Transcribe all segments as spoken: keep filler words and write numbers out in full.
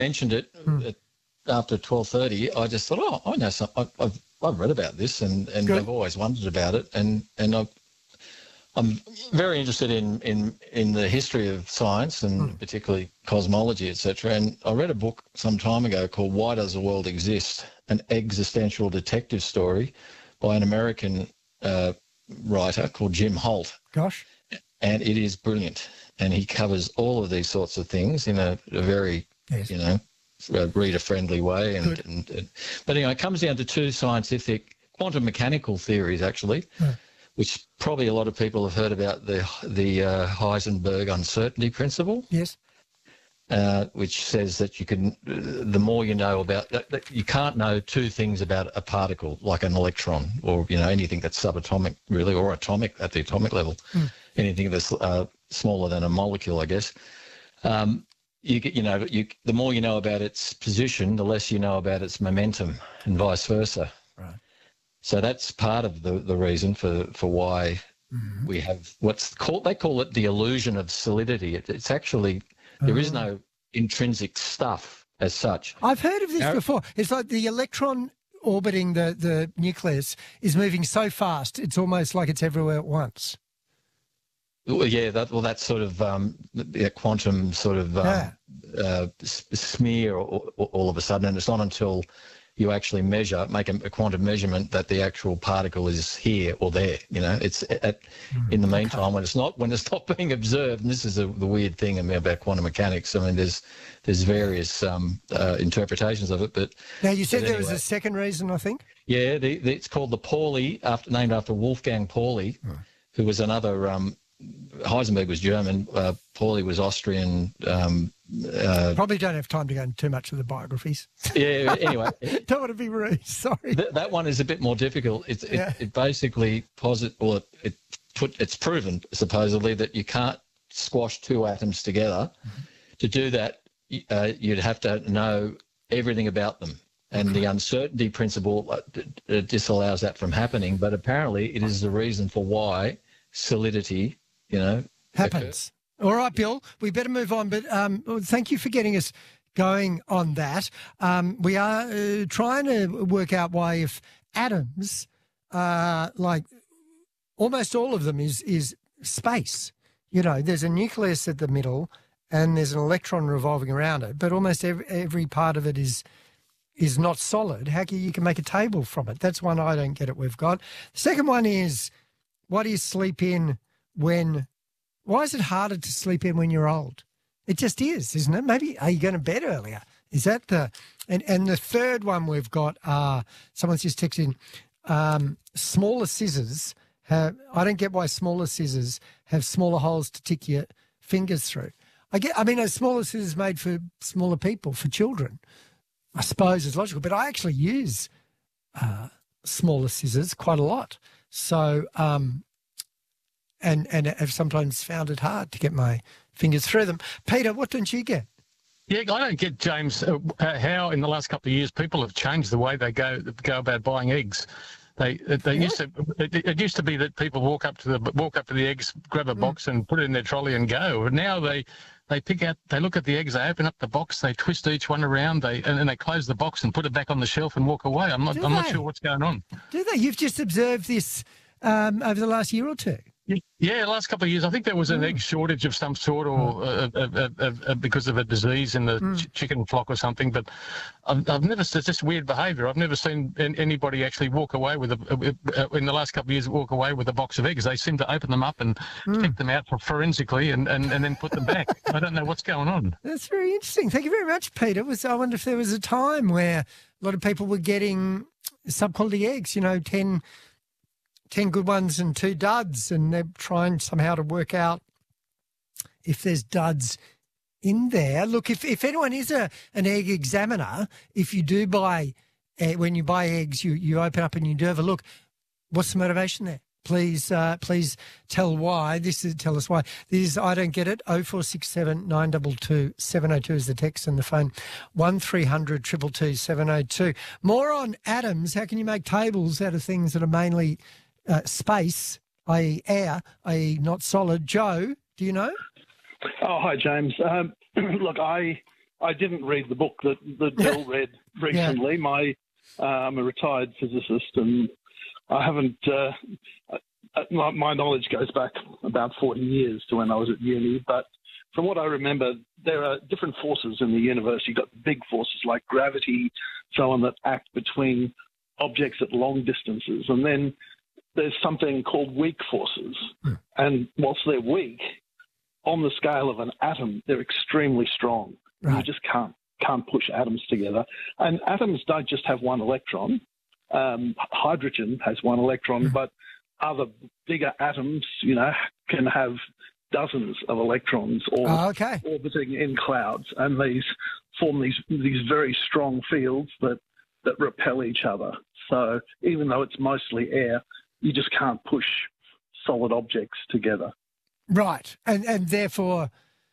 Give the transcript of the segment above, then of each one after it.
mentioned it Hmm. at, after twelve thirty, I just thought, oh, I know some, I, I've I've read about this, and, and Good. I've always wondered about it, and and I've, I'm very interested in, in in the history of science and Hmm. particularly cosmology, et cetera. And I read a book some time ago called "Why Does the World Exist?" An existential detective story by an American uh, writer called Jim Holt, Gosh. and it is brilliant. And he covers all of these sorts of things in a, a very, Yes. you know, uh, reader-friendly way. And, Good. and, and but anyway, it comes down to two scientific quantum mechanical theories, actually, Right. which probably a lot of people have heard about, the the uh, Heisenberg uncertainty principle, Yes. uh, which says that you can, uh, the more you know about, that, that you can't know two things about a particle, like an electron, or you know anything that's subatomic, really, or atomic at the atomic level, Hmm. anything that's uh, smaller than a molecule, I guess. Um, you get, you know, you the more you know about its position, the less you know about its momentum, and vice versa. Right. So that's part of the, the reason for, for why Mhm. we have what's called, they call it the illusion of solidity. It, it's actually, there is Oh. no intrinsic stuff as such. I've heard of this Now- before. It's like the electron orbiting the, the nucleus is moving so fast, it's almost like it's everywhere at once. Well, yeah, that, well, that's sort of um, yeah, quantum sort of um, Yeah. uh, s- smear all, all of a sudden, and it's not until you actually measure, make a, a quantum measurement, that the actual particle is here or there. You know, it's at, in the meantime when it's not when it's not being observed. And this is a, the weird thing about quantum mechanics. I mean, there's there's various um, uh, interpretations of it, but Now, you said But there was anyway. a second reason, I think? yeah, the, the, it's called the Pauli, after named after Wolfgang Pauli, who was another. Um, Heisenberg was German. Uh, Pauli was Austrian. Um, uh, Probably don't have time to go into too much of the biographies. yeah. Anyway, Don't want to be rude, sorry. th- that one is a bit more difficult. It's, it, Yeah. it basically posit, or it, it put, it's proven supposedly that you can't squash two atoms together. To do that, y- uh, you'd have to know everything about them. And the uncertainty principle uh, d- d- disallows that from happening. But apparently, it is the reason for why solidity, you know, Happens. All right, Bill, we better move on. But um, well, thank you for getting us going on that. Um, we are uh, trying to work out why if atoms, uh, like almost all of them, is is space. You know, there's a nucleus at the middle and there's an electron revolving around it, but almost every, every part of it is is not solid. How can you can make a table from it? That's one I don't get it. We've got. The second one is, what do you sleep in when? Why is it harder to sleep in when you're old? It just is, isn't it? Maybe are you going to bed earlier? Is that the? And and the third one we've got. Uh, someone's just texted in. Um, smaller scissors have. I don't get why smaller scissors have smaller holes to tick your fingers through. I get. I mean, a smaller scissors made for smaller people, for children. I suppose is logical, but I actually use uh, smaller scissors quite a lot. So, um, and and have sometimes found it hard to get my fingers through them. Peter, what don't you get? Yeah, I don't get, James, uh, uh, how in the last couple of years people have changed the way they go go about buying eggs. They they Yeah. used to it, it used to be that people walk up to the walk up to the eggs, grab a box, and put it in their trolley and go. But now they they pick out, they look at the eggs, they open up the box, they twist each one around, they and then they close the box and put it back on the shelf and walk away. I'm not Do I'm not they? sure what's going on. Do they? You've just observed this um, over the last year or two. Yeah, last couple of years, I think there was an Mm. egg shortage of some sort, or uh, uh, uh, uh, uh, because of a disease in the Mm. ch- chicken flock or something. But I've, I've never, it's just weird behaviour. I've never seen an- anybody actually walk away with a, uh, uh, in the last couple of years, walk away with a box of eggs. They seem to open them up and Mm. check them out for forensically and, and, and then put them back. I don't know what's going on. That's very interesting. Thank you very much, Peter. Was I wonder if there was a time where a lot of people were getting sub-quality eggs, you know, ten, ten good ones and two duds, and they're trying somehow to work out if there's duds in there. Look, if, if anyone is a an egg examiner, if you do buy, uh, when you buy eggs, you, you open up and you do have a look, what's the motivation there? Please, uh, please tell why. This is tell us why. This is I don't get it. Oh four six seven nine two two seven oh two is the text, and the phone one three hundred two two two seven oh two. More on atoms. How can you make tables out of things that are mainly uh, space, that is, air, that is, not solid? Joe, do you know? Oh, hi, James. Um, look, I I didn't read the book that, that Bill read recently. Yeah. My, uh, I'm a retired physicist, and I haven't, uh, my, my knowledge goes back about forty years to when I was at uni, but from what I remember, there are different forces in the universe. You've got big forces like gravity, so on, that act between objects at long distances. And then there's something called weak forces. Hmm. And whilst they're weak, on the scale of an atom, they're extremely strong. Right. You just can't can't push atoms together. And atoms don't just have one electron. Um, hydrogen has one electron, hmm. but other bigger atoms, you know, can have dozens of electrons or oh, okay. orbiting in clouds, and these form these these very strong fields that, that repel each other. So even though it's mostly air, you just can't push solid objects together. Right, and and therefore,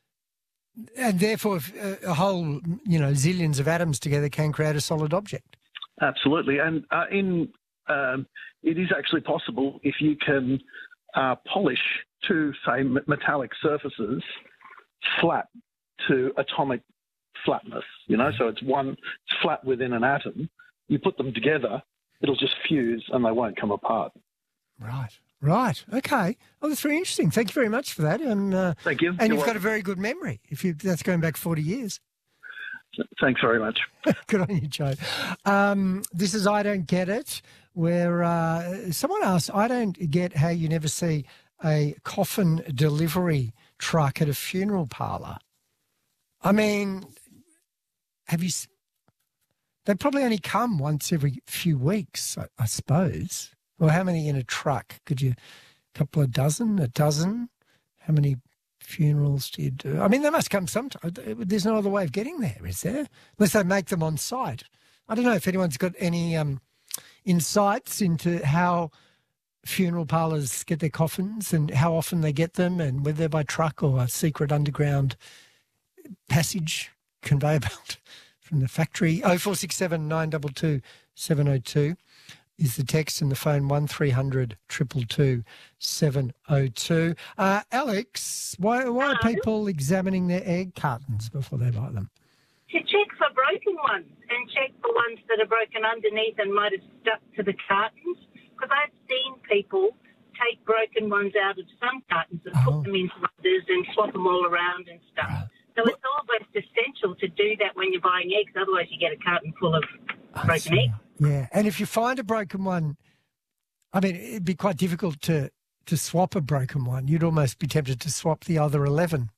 and therefore, a whole you know zillions of atoms together can create a solid object. Absolutely, and uh, in um, it is actually possible if you can uh, polish two, say, metallic surfaces flat to atomic flatness, you know, so it's one, it's flat within an atom. You put them together, it'll just fuse and they won't come apart. Right, right, okay. Oh, that's very interesting. Thank you very much for that. And, uh, Thank you. And You're you've welcome. got a very good memory. If you that's going back forty years. Thanks very much. Good on you, Joe. Um, this is I Don't Get It, where uh, someone asked, I don't get how you never see a coffin delivery truck at a funeral parlour. I mean, have you... They probably only come once every few weeks, I, I suppose. Well, how many in a truck? Could you... A couple of dozen? A dozen? How many funerals do you do? I mean, they must come sometime. There's no other way of getting there, is there? Unless they make them on site. I don't know if anyone's got any um, insights into how funeral parlours get their coffins and how often they get them, and whether they're by truck or a secret underground passage conveyor belt from the factory. oh four six seven, nine two two, seven oh two is the text, and the phone one three hundred, two two two, seven oh two. Uh, Alex, why, why are people examining their egg cartons before they buy them? To check for broken ones and check for ones that are broken underneath and might have stuck to the cartons. Because I've seen people take broken ones out of some cartons and oh. put them into others and swap them all around and stuff. Right. So it's almost essential to do that when you're buying eggs. Otherwise, you get a carton full of broken eggs. Yeah, and if you find a broken one, I mean, it'd be quite difficult to, to swap a broken one. You'd almost be tempted to swap the other eleven.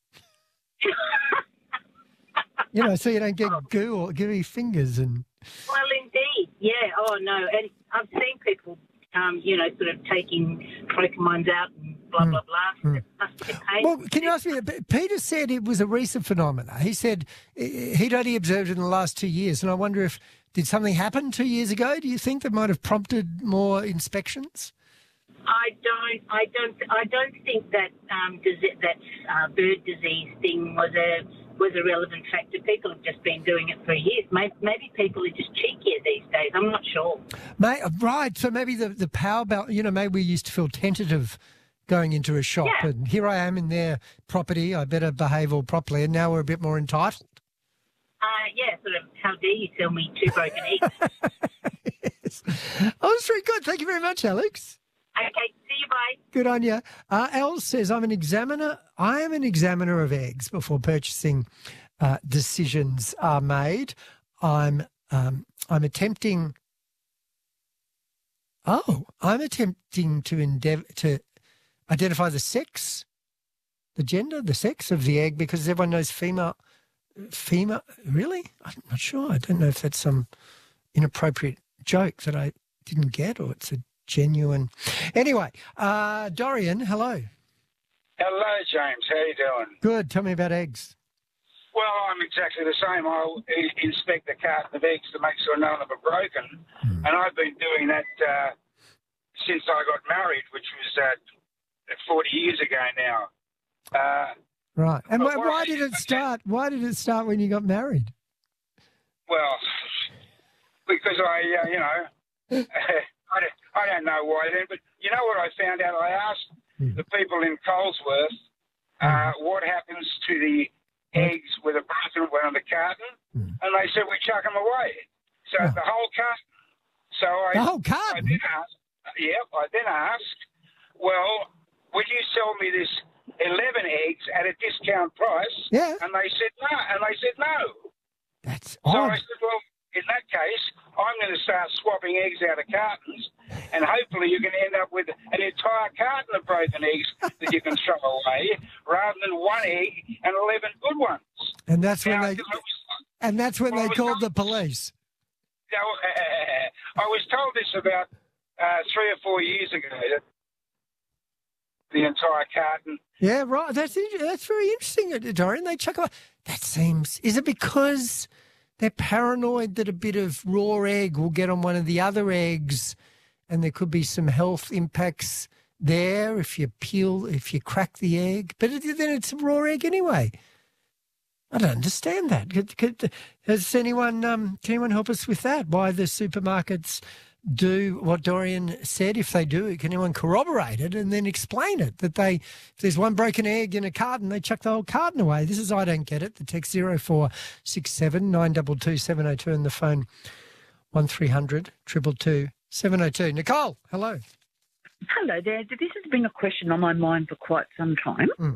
You know, so you don't get oh. goo or gooey fingers. And well, indeed, yeah. Oh, no, and I've seen people... Um, you know, sort of taking broken ones out and blah, mm. blah, blah. Mm. It must be painful. Well, can you ask me, Peter said it was a recent phenomenon. He said he'd only observed it in the last two years, and I wonder if, did something happen two years ago, do you think, that might have prompted more inspections? I don't, I don't, I don't think that um, disease, that uh, bird disease thing was a was a relevant factor. People have just been doing it for years. Maybe, maybe people are just cheekier these days. I'm not sure. May, right. So maybe the, the power belt, you know, maybe we used to feel tentative going into a shop, yeah. and here I am in their property. I better behave all properly, and now we're a bit more entitled. Uh, yeah, sort of, how dare you sell me two broken eggs? Yes. Oh, that's very good. Thank you very much, Alex. Okay, see you, bye. Good on you. Uh, Elle says, I'm an examiner. I am an examiner of eggs before purchasing uh, decisions are made. I'm um, I'm attempting. Oh, I'm attempting to endeavour to identify the sex, the gender, the sex of the egg, because everyone knows female. Female, really? I'm not sure. I don't know if that's some inappropriate joke that I didn't get, or it's a genuine. Anyway, uh, Dorian, hello. Hello, James. How you doing? Good. Tell me about eggs. Well, I'm exactly the same. I'll inspect the carton of eggs to make sure none of them are broken. Hmm. And I've been doing that uh, since I got married, which was uh, forty years ago now. Uh, right. And why, why did it start? Why did it start when you got married? Well, because I, uh, you know, I, don't, I don't know why then, but you know what I found out? I asked hmm. the people in Colesworth uh, what happens to the eggs with a broken one on the carton, Mm. and they said we chuck them away. So Oh. the whole carton. So I, The whole I carton? then asked, yep, I then asked, well, would you sell me this eleven eggs at a discount price? Yeah. And they said no. And they said no. That's So odd. I said, well, in that case, I'm going to start swapping eggs out of cartons, and hopefully you can end up with an entire carton of broken eggs that you can throw away, rather than one egg and eleven good ones. And that's when Now, they I was, and that's when Well, they I was called the told- police. you know, I was told this about uh, three or four years ago. That the entire carton. Yeah, right. That's in- that's very interesting, Dorian. They chuck away. That seems. Is it because they're paranoid that a bit of raw egg will get on one of the other eggs, and there could be some health impacts there if you peel, if you crack the egg? But it, then it's a raw egg anyway. I don't understand that. Could, could, has anyone? Um, can anyone help us with that? Why the supermarkets do what Dorian said? If they do, can anyone corroborate it and then explain it? That they, if there's one broken egg in a carton, they chuck the whole carton away. This is I don't get it. The text zero four six seven nine two two seven zero two and the phone one three hundred two two two seven zero two. Nicole, hello. Hello there. This has been a question on my mind for quite some time. Mm.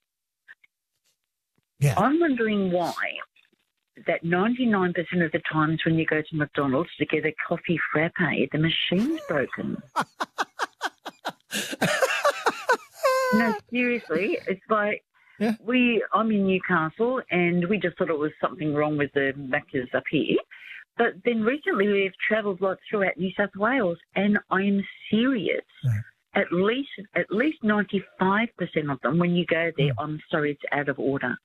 Yeah. I'm wondering why that ninety-nine percent of the times when you go to McDonald's to get a coffee frappe, the machine's broken. No, seriously, it's like Yeah. we. I'm in Newcastle, and we just thought it was something wrong with the Macca's up here. But then recently we've travelled like throughout New South Wales, and I am serious. Yeah. At least, at least ninety-five percent of them, when you go there, I'm sorry, it's out of order.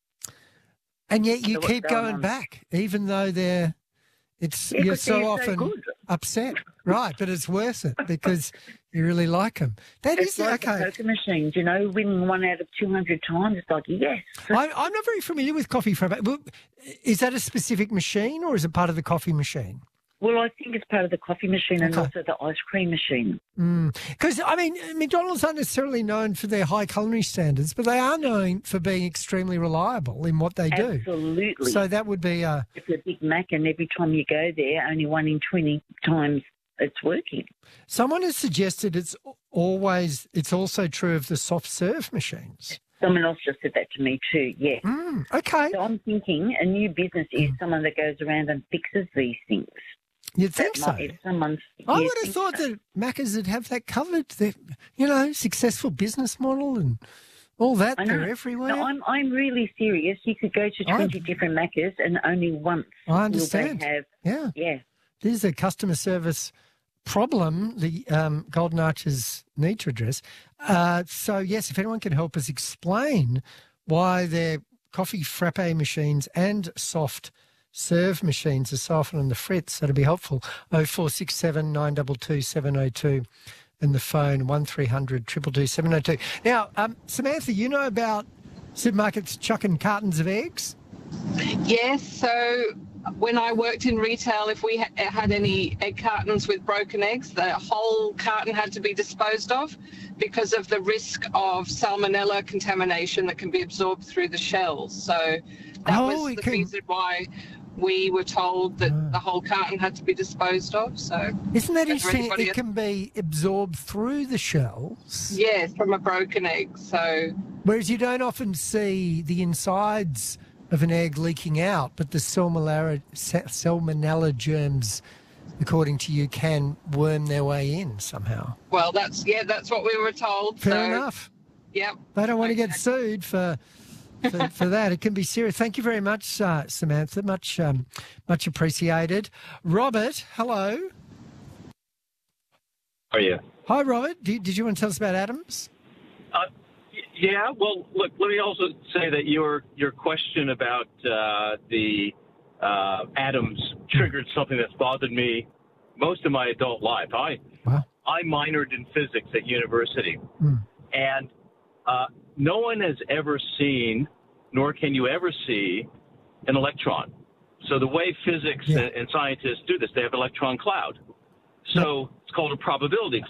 And yet you So what's keep going going on? back, even though they're, it's Yeah, you're 'cause so they're so often good. upset, right? But it's worth it because you really like them. That It's is like okay. the poker machines, you know, winning one out of two hundred times. It's like, yes. I, I'm not very familiar with coffee frappe. Well, is that a specific machine or is it part of the coffee machine? Well, I think it's part of the coffee machine and Okay. also the ice cream machine. Because, I mean, McDonald's aren't necessarily known for their high culinary standards, but they are known for being extremely reliable in what they do. Absolutely. So that would be a... It's a Big Mac, and every time you go there, only one in twenty times it's working. Someone has suggested it's always, it's also true of the soft serve machines. Someone else just said that to me too, yeah. Mm, okay. So I'm thinking a new business is someone that goes around and fixes these things. You'd think That so. might- if someone's, I you would have think thought so. that Macca's would have that covered. They're, you know, successful business model and all that. I know. They're everywhere. No, I'm I'm really serious. You could go to I- twenty different Maccas and only once I understand. will they have. Yeah. Yeah. There's a customer service problem the um, Golden Arches need to address. Uh, so, yes, if anyone can help us explain why their coffee frappe machines and soft serve machines are so often on the fritz, that'd be helpful. oh four six seven nine two two seven oh two and the phone one three hundred two two two seven oh two. Now, um, Samantha, you know about supermarkets chucking cartons of eggs? Yes, so when I worked in retail, if we ha- had any egg cartons with broken eggs, the whole carton had to be disposed of because of the risk of salmonella contamination that can be absorbed through the shells. So that Oh, was it the can- reason why we were told that the whole carton had to be disposed of. So Isn't that is there interesting? anybody It else- can be absorbed through the shells. yeah, from a broken egg. So Whereas you don't often see the insides of an egg leaking out, but the salmonella, salmonella germs, according to you, can worm their way in somehow. well, that's yeah, that's what we were told. Fair so, enough. Yep. They don't want to get Okay. sued for, for for that. It can be serious. Thank you very much, uh, Samantha. Much um, much appreciated. Robert, hello. How are you? Hi, Robert. Did, did you want to tell us about Adams? Uh, y- yeah, well, look, let me also say that your your question about uh, the uh, atoms triggered something that's bothered me most of my adult life. I Wow. I minored in physics at university, Mm. and uh, no one has ever seen, nor can you ever see, an electron. So the way physics Yeah. and, and scientists do this, they have an electron cloud. So it's called a probability cloud.